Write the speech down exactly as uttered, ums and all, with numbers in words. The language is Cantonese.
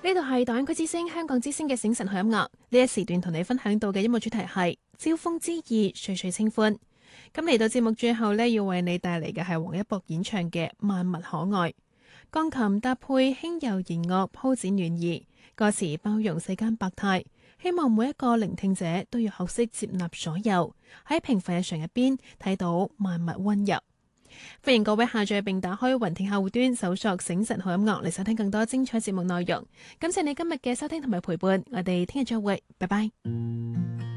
呢度係大灣區之聲香港之聲嘅醒神海音樂，呢一時段同你分享到嘅音樂主題係招風之意，歲歲清歡。咁嚟到節目最後呢，要為你帶嚟嘅係王一博演唱嘅《萬物可愛》，鋼琴搭配輕柔弦樂鋪展暖意，歌詞包容世間百態，希望每一個聆聽者都要學識接納所有，喺平凡日常入邊睇到萬物溫柔。歡迎各位下載並打開雲聽客戶端搜索醒神好音樂嚟收聽更多精彩節目內容。感謝你今日嘅收聽同埋陪伴，我哋聽日再會，拜拜。